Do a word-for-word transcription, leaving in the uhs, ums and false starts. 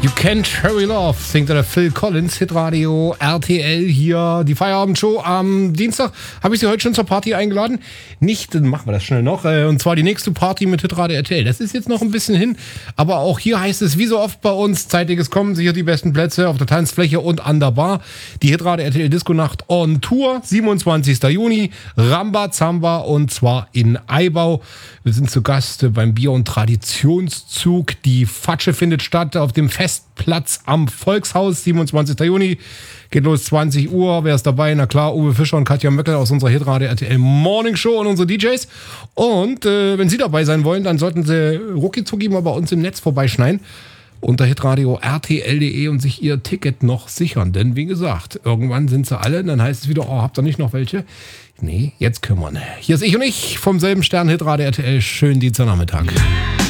You Can't Hurry Love, singt der Phil Collins, Hitradio R T L hier, die Feierabendshow am Dienstag. Habe ich Sie heute schon zur Party eingeladen? Nicht, dann machen wir das schnell noch. Und zwar die nächste Party mit Hitradio R T L. Das ist jetzt noch ein bisschen hin, aber auch hier heißt es, wie so oft bei uns, zeitiges Kommen, sicher die besten Plätze auf der Tanzfläche und an der Bar. Die Hitradio R T L Disco-Nacht on Tour, siebenundzwanzigster Juni, Rambazamba und zwar in Eibau. Wir sind zu Gast beim Bier- und Traditionszug. Die Fatsche findet statt auf dem Festplatz am Volkshaus, siebenundzwanzigster Juni. Geht los zwanzig Uhr. Wer ist dabei? Na klar, Uwe Fischer und Katja Möckel aus unserer Hitradio R T L Morning Show und unsere D Js. Und äh, wenn Sie dabei sein wollen, dann sollten Sie rucki-zucki mal bei uns im Netz vorbeischneiden unter hitradio R T L punkt de und sich Ihr Ticket noch sichern. Denn wie gesagt, irgendwann sind sie alle. Und dann heißt es wieder, oh, habt ihr nicht noch welche? Nee, jetzt kümmern. Hier ist ich und ich vom selben Stern Hitradio R T L. Schönen Dienstagnachmittag.